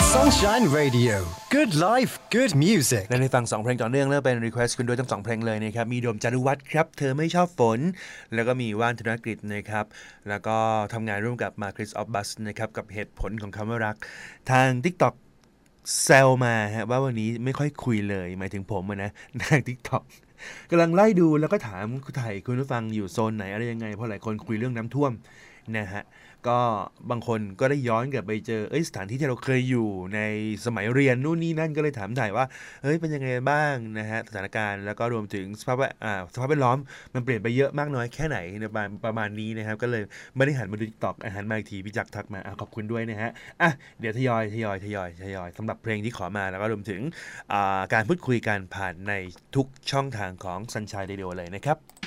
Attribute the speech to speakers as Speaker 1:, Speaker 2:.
Speaker 1: Sunshine Radio Good Life Good Music
Speaker 2: และในฟัง2เพลงต่อเนื่องแล้วเป็น request คุณด้วยทั้ง2เพลงเลยนะครับมีโดมจารุวัฒน์ครับเธอไม่ชอบฝนแล้วก็มีว่านธนกฤษนะครับแล้วก็ทำงานร่วมกับมาคริสออฟบัสนะครับกับเหตุผลของคำว่ารักทาง TikTok แซวมาฮะว่าวันนี้ไม่ค่อยคุยเลยหมายถึงผมนะทาง TikTok กำลังไล่ดูแล้วก็ถามคุณผู้ฟังอยู่โซนไหนอะไรยังไงเพราะหลายคนคุยเรื่องน้ำท่วมนะฮะก็บางคนก็ได้ย้อนกลับไปเจอสถานที่ที่เราเคยอยู่ในสมัยเรียนนู่นนี่นั่นก็เลยถามถ่ายว่าเป็นยังไงบ้างนะฮะสถานการณ์แล้วก็รวมถึงสภาพแวดล้อมมันเปลี่ยนไปเยอะมากน้อยแค่ไหนประมาณนี้นะครับก็เลยไม่ได้หันมาดู TikTok หันมาอีกทีพี่จักรทักมาขอบคุณด้วยนะฮะเดี๋ยวทยอยสำหรับเพลงที่ขอมาแล้วก็รวมถึงการพูดคุยกันผ่านในทุกช่องทางของ Sunshine Radio เลยนะครับ